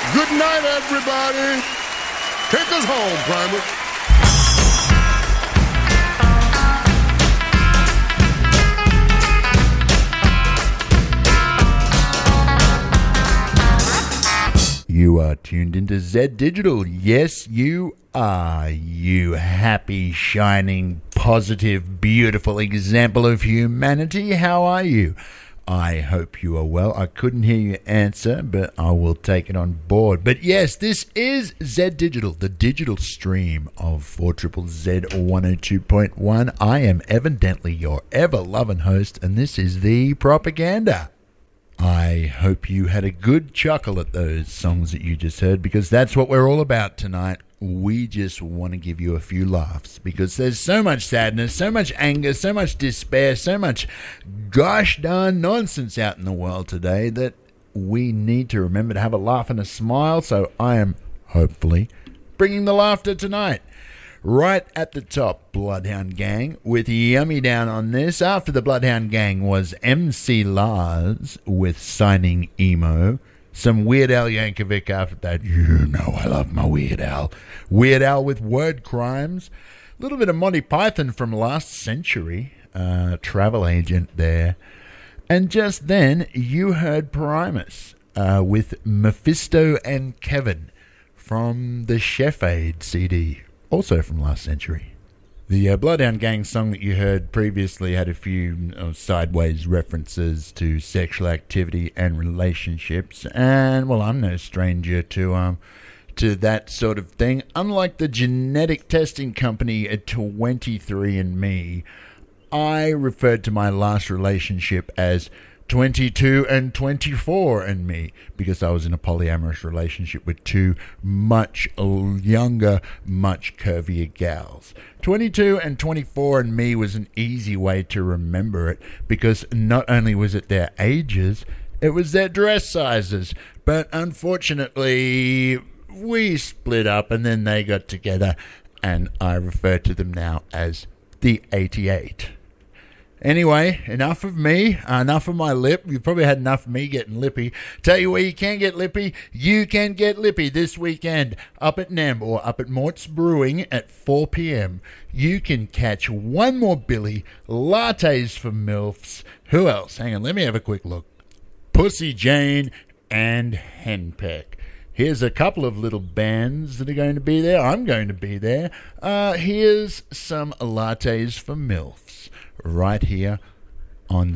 Good night, everybody. Take us home, Primus. You are tuned into Z Digital. Yes, you are. You happy, shining, positive, beautiful example of humanity. How are you? I hope you are well. I couldn't hear you answer, but I will take it on board. But yes, this is Z Digital, the digital stream of 4ZZZ 102.1. I am evidently your ever-loving host, and this is The Propaganda. I hope you had a good chuckle at those songs that you just heard, because that's what we're all about tonight. We just want to give you a few laughs, because there's so much sadness, so much anger, so much despair, so much gosh darn nonsense out in the world today that we need to remember to have a laugh and a smile. So I am hopefully bringing the laughter tonight. Right at the top, Bloodhound Gang with Yummy Down on this. After the Bloodhound Gang was MC Lars with Signing Emo. Some Weird Al Yankovic after that. You know I love my Weird Al. Weird Al with Word Crimes. A little bit of Monty Python from last century. Travel Agent there. And just then, you heard Primus with Mephisto and Kevin from the Chef Aid CD. Also from last century. The Bloodhound Gang song that you heard previously had a few sideways references to sexual activity and relationships, and well, I'm no stranger to that sort of thing. Unlike the genetic testing company at 23andMe, I referred to my last relationship as 22 and 24 and me, because I was in a polyamorous relationship with two much younger, much curvier gals. 22 and 24 and me was an easy way to remember it, because not only was it their ages, it was their dress sizes. But unfortunately, we split up and then they got together, and I refer to them now as the 88. Anyway, enough of me, enough of my lip. You've probably had enough of me getting lippy. Tell you where you can get lippy. You can get lippy this weekend up at NEM or up at Mort's Brewing at 4 p.m. You can catch one more Billy, Lattes for MILFs. Who else? Hang on, let me have a quick look. Pussy Jane and Henpeck. Here's a couple of little bands that are going to be there. I'm going to be there. Here's some Lattes for MILFs right here on